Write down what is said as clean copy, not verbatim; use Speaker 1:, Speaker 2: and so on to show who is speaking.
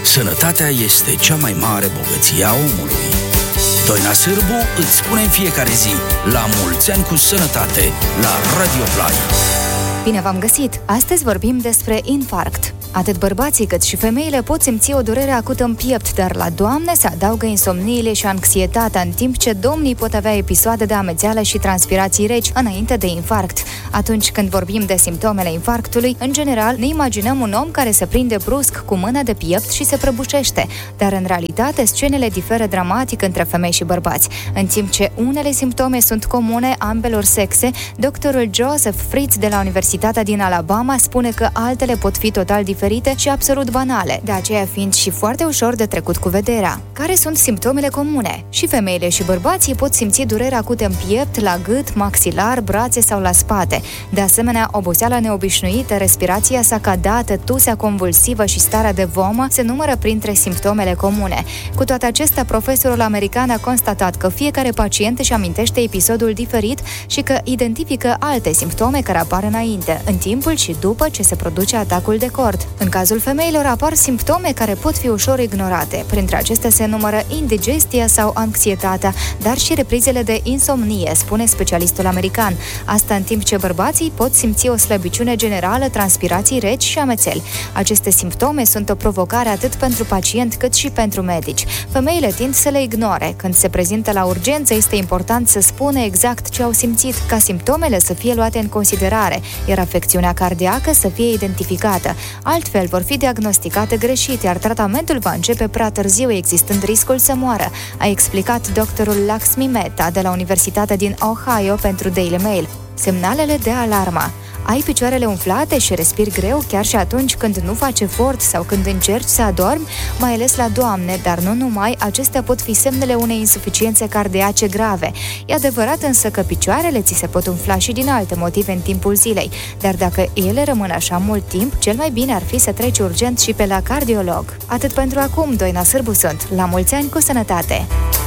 Speaker 1: Sănătatea este cea mai mare bogăție a omului. Doina Sârbu îți spune în fiecare zi: la mulți ani cu sănătate, la Radio Play.
Speaker 2: Bine v-am găsit! Astăzi vorbim despre infarct. Atât bărbații cât și femeile pot simți o durere acută în piept, dar la doamne se adaugă insomniile și anxietatea, în timp ce domnii pot avea episoade de amețeală și transpirații reci înainte de infarct. Atunci când vorbim de simptomele infarctului, în general ne imaginăm un om care se prinde brusc cu mâna de piept și se prăbușește, dar în realitate scenele diferă dramatic între femei și bărbați. În timp ce unele simptome sunt comune ambelor sexe, doctorul Joseph Fritz de la Universitatea din Alabama spune că altele pot fi total diferite și absolut banale, de aceea fiind și foarte ușor de trecut cu vederea. Care sunt simptomele comune? Și femeile și bărbații pot simți dureri acute în piept, la gât, maxilar, brațe sau la spate. De asemenea, oboseala neobișnuită, respirația sacadată, tusea convulsivă și starea de vomă se numără printre simptomele comune. Cu toate acestea, profesorul american a constatat că fiecare pacient își amintește episodul diferit și că identifică alte simptome care apar înainte, în timpul și după ce se produce atacul de cord. În cazul femeilor apar simptome care pot fi ușor ignorate. Printre acestea se numără indigestia sau anxietatea, dar și reprizele de insomnie, spune specialistul american. Asta în timp ce bărbații pot simți o slăbiciune generală, transpirații reci și amețeli. Aceste simptome sunt o provocare atât pentru pacient cât și pentru medici. Femeile tind să le ignore. Când se prezintă la urgență, este important să spună exact ce au simțit, ca simptomele să fie luate în considerare, iar afecțiunea cardiacă să fie identificată. Altfel vor fi diagnosticate greșit, iar tratamentul va începe prea târziu, existând riscul să moară, a explicat doctorul Lakshmi Mehta de la Universitatea din Ohio pentru Daily Mail. Semnalele de alarmă. Ai picioarele umflate și respiri greu chiar și atunci când nu faci efort sau când încerci să adormi, mai ales la doamne, dar nu numai, acestea pot fi semnele unei insuficiențe cardiace grave. E adevărat însă că picioarele ți se pot umfla și din alte motive în timpul zilei, dar dacă ele rămân așa mult timp, cel mai bine ar fi să treci urgent și pe la cardiolog. Atât pentru acum, Doina Sârbu sunt. La mulți ani cu sănătate!